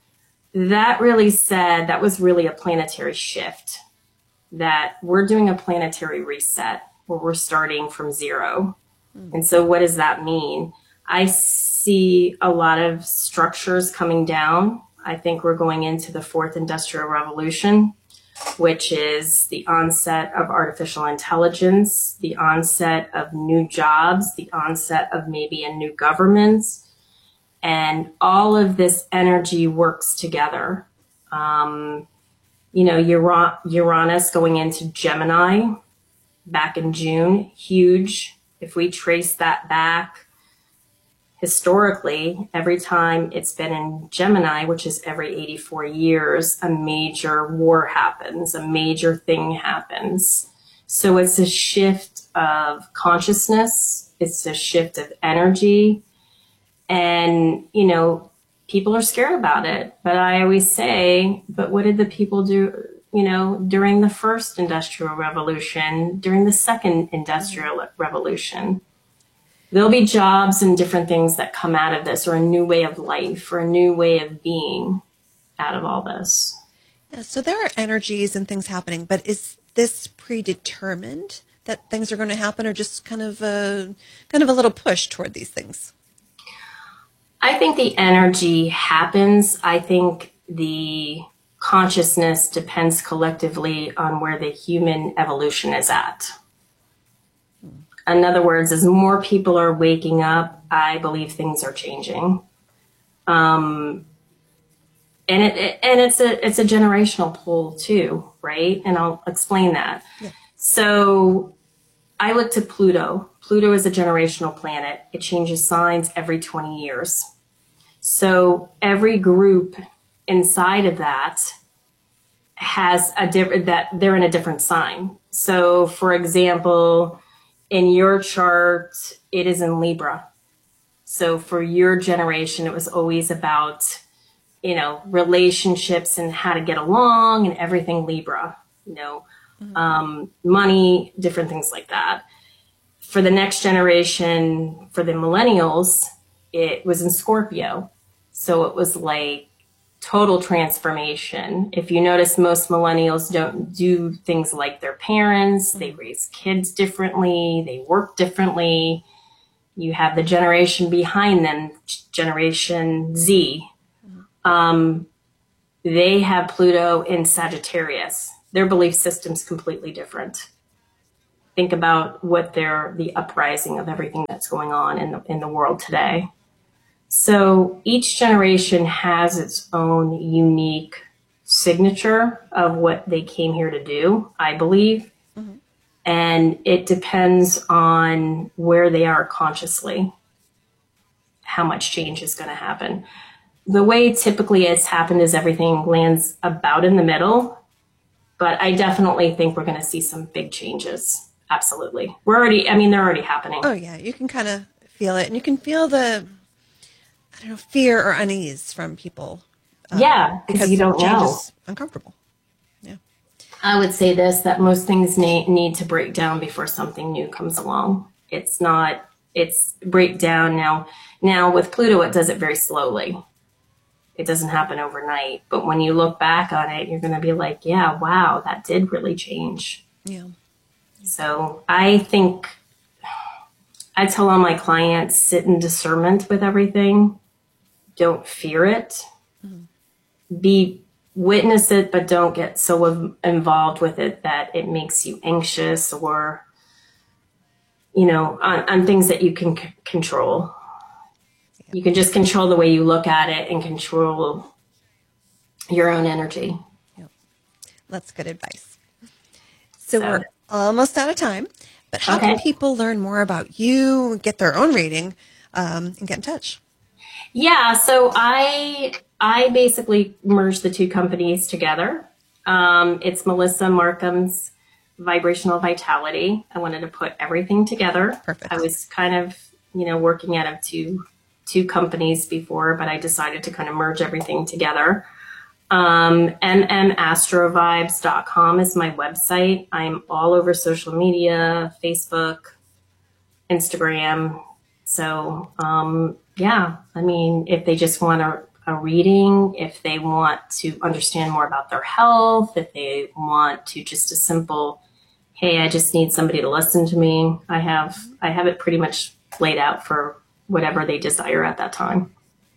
That really said, that was really a planetary shift, that we're doing a planetary reset, where we're starting from zero. Mm-hmm. And so what does that mean? I see a lot of structures coming down. I think we're going into the fourth industrial revolution, which is the onset of artificial intelligence, the onset of new jobs, the onset of maybe a new government. And all of this energy works together. Um, you know, Ur- Uranus going into Gemini back in June, huge. If we trace that back historically, every time it's been in Gemini, which is every eighty-four years, a major war happens, a major thing happens. So it's a shift of consciousness. It's a shift of energy. And, you know, people are scared about it. But I always say, but what did the people do? You know, during the first industrial revolution, during the second industrial revolution, there'll be jobs and different things that come out of this, or a new way of life, or a new way of being out of all this. Yeah, so there are energies and things happening, but is this predetermined that things are going to happen, or just kind of a, kind of a little push toward these things? I think the energy happens. I think the consciousness depends collectively on where the human evolution is at. In other words, as more people are waking up, I believe things are changing. Um, and it, and it's a it's a generational pull too, right? And I'll explain that. Yeah. So I looked at Pluto. Pluto is a generational planet. It changes signs every twenty years. So every group inside of that has a different, that they're in a different sign. So for example, in your chart, it is in Libra. So for your generation, it was always about you know, relationships and how to get along and everything Libra, you know, mm-hmm. um, money, different things like that. For the next generation, for the millennials, it was in Scorpio. So it was like total transformation. If you notice, most millennials don't do things like their parents. They raise kids differently. They work differently. You have the generation behind them, Generation Z. Um, they have Pluto in Sagittarius. Their belief system's completely different. Think about what they're, the uprising of everything that's going on in the, in the world today. So each generation has its own unique signature of what they came here to do, I believe. Mm-hmm. And it depends on where they are consciously, how much change is going to happen. The way typically it's happened is everything lands about in the middle, but I definitely think we're going to see some big changes. Absolutely. We're already, I mean, they're already happening. Oh yeah. You can kind of feel it, and you can feel the, I don't know, fear or unease from people. Um, yeah. Because you don't change know. Is uncomfortable. Yeah. I would say this, that most things need, need to break down before something new comes along. It's not, it's break down now. Now with Pluto, it does it very slowly. It doesn't happen overnight. But when you look back on it, you're going to be like, yeah, wow, that did really change. Yeah. So I think I tell all my clients, sit in discernment with everything. Don't fear it. Mm-hmm. Be witness it, but don't get so involved with it that it makes you anxious or, you know, on, on things that you can c- control. Yeah. You can just control the way you look at it and control your own energy. Yep. That's good advice. So, so we're almost out of time, but how okay. can people learn more about you, get their own reading, um, and get in touch? Yeah, so I I basically merged the two companies together. Um, it's Melissa Markham's Vibrational Vitality. I wanted to put everything together. Perfect. I was kind of, you know, working out of two two companies before, but I decided to kind of merge everything together. Um, m m astrovibes dot com is my website. I'm all over social media, Facebook, Instagram. So, um, yeah, I mean, if they just want a, a reading, if they want to understand more about their health, if they want to just a simple, hey, I just need somebody to listen to me. I have, I have it pretty much laid out for whatever they desire at that time.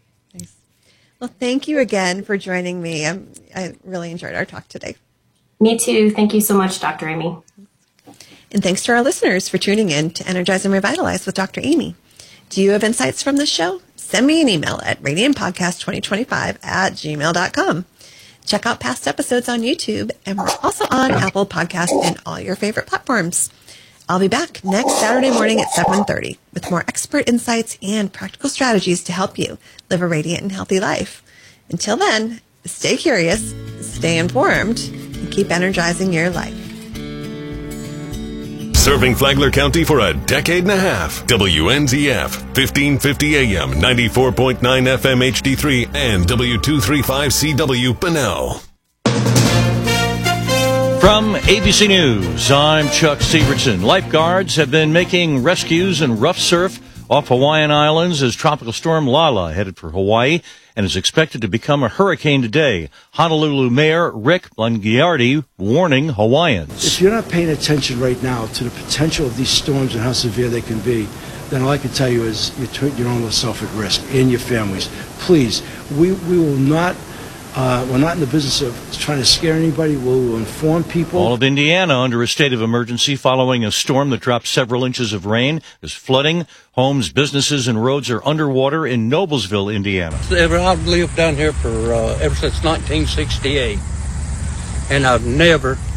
Well, thank you again for joining me. I'm, I really enjoyed our talk today. Me too. Thank you so much, Doctor Amy. And thanks to our listeners for tuning in to Energize and Revitalize with Doctor Amy. Do you have insights from this show? Send me an email at radiant podcast twenty twenty-five at gmail dot com. Check out past episodes on YouTube, and we're also on Apple Podcasts and all your favorite platforms. I'll be back next Saturday morning at seven thirty with more expert insights and practical strategies to help you live a radiant and healthy life. Until then, stay curious, stay informed, and keep energizing your life. Serving Flagler County for a decade and a half. W N Z F, fifteen fifty A M, ninety-four point nine F M H D three, and W two thirty-five C W Bunnell. From A B C News, I'm Chuck Severson. Lifeguards have been making rescues in rough surf off Hawaiian Islands as Tropical Storm Lala headed for Hawaii and is expected to become a hurricane today. Honolulu Mayor Rick Blangiardi warning Hawaiians. If you're not paying attention right now to the potential of these storms and how severe they can be, then all I can tell you is you put your own self at risk and your families. Please, we, we will not Uh, we're not in the business of trying to scare anybody. We'll inform people. All of Indiana under a state of emergency following a storm that dropped several inches of rain. There's flooding. Homes, businesses, and roads are underwater in Noblesville, Indiana. I've lived down here for uh, ever since nineteen sixty-eight, and I've never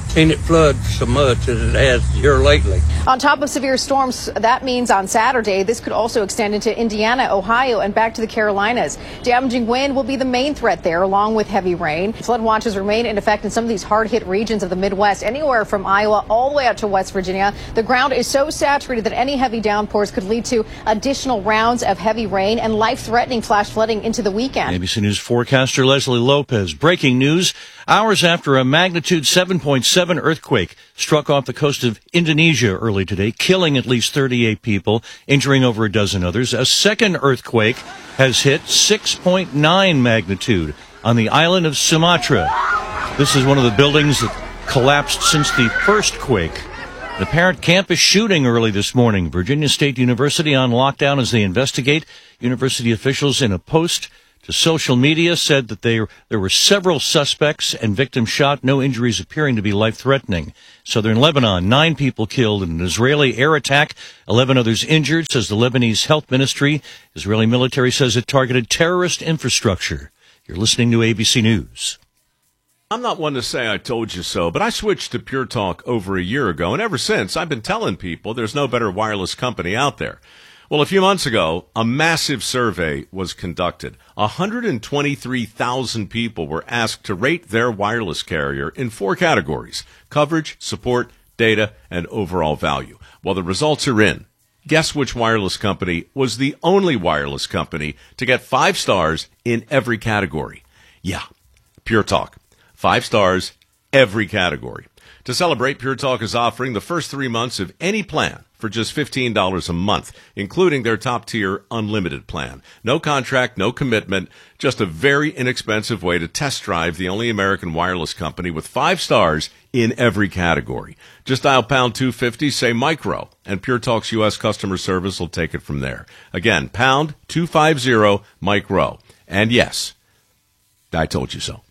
seen it flood so much as it has here lately. On top of severe storms, that means on Saturday, this could also extend into Indiana, Ohio, and back to the Carolinas. Damaging wind will be the main threat there, along with heavy rain. Flood watches remain in effect in some of these hard-hit regions of the Midwest, anywhere from Iowa all the way out to West Virginia. The ground is so saturated that any heavy downpours could lead to additional rounds of heavy rain and life-threatening flash flooding into the weekend. A B C News forecaster Leslie Lopez. Breaking news. Hours after a magnitude seven point seven earthquake struck off the coast of Indonesia early today, killing at least thirty-eight people, injuring over a dozen others, a second earthquake has hit six point nine magnitude on the island of Sumatra. This is one of the buildings that collapsed since the first quake. An apparent campus shooting early this morning. Virginia State University on lockdown as they investigate. University officials in a post to social media said that they, there were several suspects and victims shot, no injuries appearing to be life-threatening. Southern Lebanon, nine people killed in an Israeli air attack, eleven others injured, says the Lebanese Health Ministry. Israeli military says it targeted terrorist infrastructure. You're listening to A B C News. I'm not one to say I told you so, but I switched to Pure Talk over a year ago, and ever since I've been telling people there's no better wireless company out there. Well, a few months ago, a massive survey was conducted. one hundred twenty-three thousand people were asked to rate their wireless carrier in four categories: coverage, support, data, and overall value. Well, the results are in. Guess which wireless company was the only wireless company to get five stars in every category? Yeah, Pure Talk. Five stars, every category. To celebrate, Pure Talk is offering the first three months of any plan for just fifteen dollars a month, including their top-tier unlimited plan. No contract, no commitment, just a very inexpensive way to test drive the only American wireless company with five stars in every category. Just dial pound two fifty, say micro, and Pure Talk's U S customer service will take it from there. Again, pound two fifty, micro. And yes, I told you so.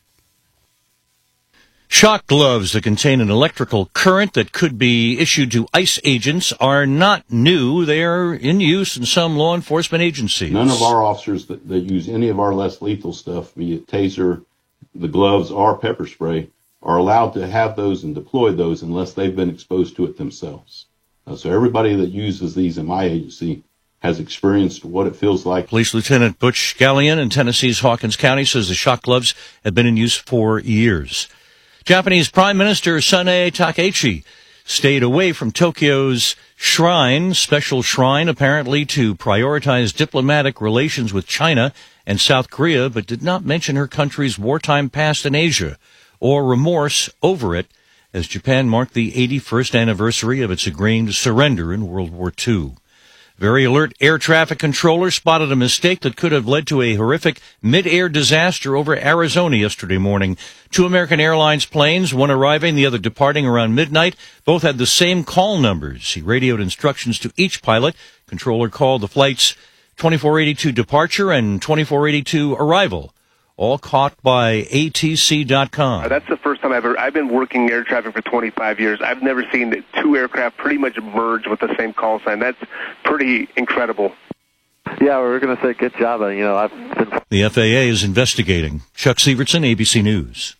Shock gloves that contain an electrical current that could be issued to ICE agents are not new. They are in use in some law enforcement agencies. None of our officers that, that use any of our less lethal stuff, be it taser, the gloves, or pepper spray, are allowed to have those and deploy those unless they've been exposed to it themselves. Uh, so everybody that uses these in my agency has experienced what it feels like. Police Lieutenant Butch Gallion in Tennessee's Hawkins County says the shock gloves have been in use for years. Japanese Prime Minister Sanae Takaichi stayed away from Tokyo's shrine, special shrine apparently to prioritize diplomatic relations with China and South Korea, but did not mention her country's wartime past in Asia or remorse over it as Japan marked the eighty-first anniversary of its agreeing to surrender in World War Two. Very alert air traffic controller spotted a mistake that could have led to a horrific mid-air disaster over Arizona yesterday morning. Two American Airlines planes, one arriving, the other departing around midnight, both had the same call numbers. He radioed instructions to each pilot. Controller called the flights twenty-four eighty-two departure and twenty-four eighty-two arrival, all caught by A T C dot com. That's the first time I've ever, I've been working air traffic for twenty-five years. I've never seen two aircraft pretty much merge with the same call sign. That's pretty incredible. Yeah, we were going to say good job. You know, I've been... The F A A is investigating. Chuck Severson, A B C News.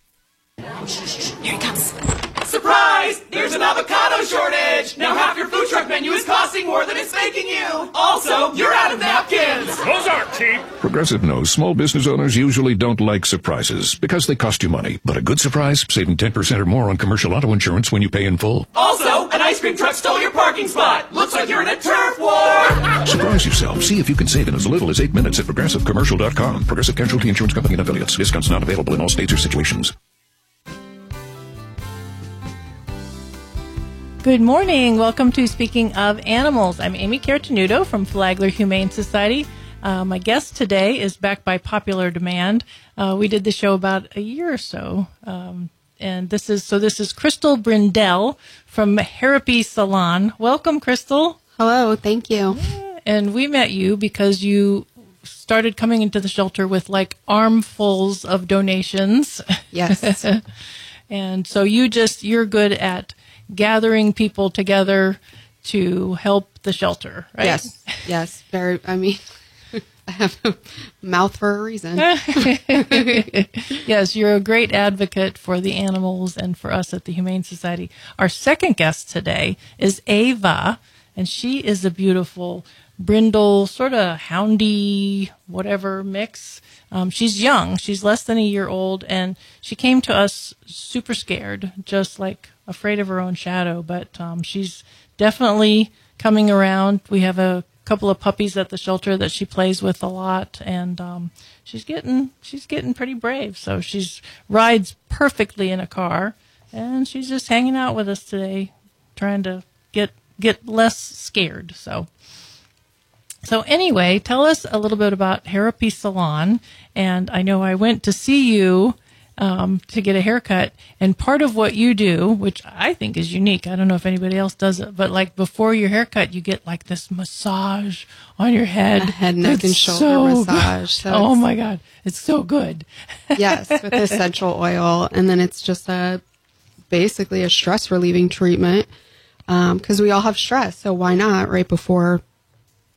Here he comes. Surprise! There's an avocado shortage! Now half your food truck menu is costing more than it's making you! Also, you're out of napkins! Those aren't cheap! Progressive knows small business owners usually don't like surprises because they cost you money. But a good surprise, saving ten percent or more on commercial auto insurance when you pay in full. Also, an ice cream truck stole your parking spot! Looks like you're in a turf war! Surprise yourself. See if you can save in as little as eight minutes at progressive commercial dot com. Progressive Casualty Insurance Company and affiliates. Discounts not available in all states or situations. Good morning. Welcome to Speaking of Animals. I'm Amy Cartenuto from Flagler Humane Society. Uh, my guest today is back by popular demand. Uh, we did the show about a year or so. Um, and this is, so this is Crystal Brindell from Therapy Salon. Welcome, Crystal. Hello. Thank you. And we met you because you started coming into the shelter with like armfuls of donations. Yes. And so you just, you're good at gathering people together to help the shelter, right? Yes, yes. Very, I mean, I have a mouth for a reason. Yes, you're a great advocate for the animals and for us at the Humane Society. Our second guest today is Ava, and she is a beautiful brindle, sort of houndy, whatever mix. Um, she's young. She's less than a year old, and she came to us super scared, just like afraid of her own shadow. But um, she's definitely coming around. We have a couple of puppies at the shelter that she plays with a lot, and um, she's getting she's getting pretty brave. So she's rides perfectly in a car, and she's just hanging out with us today, trying to get get less scared. So. So anyway, tell us a little bit about Hairapy Salon. And I know I went to see you um, to get a haircut. And part of what you do, which I think is unique, I don't know if anybody else does it, but like before your haircut, you get like this massage on your head. A head, neck, It's and shoulder so massage. So oh it's- my God, it's so good. Yes, with essential oil. And then it's just a basically a stress relieving treatment because we all have stress. So why not right before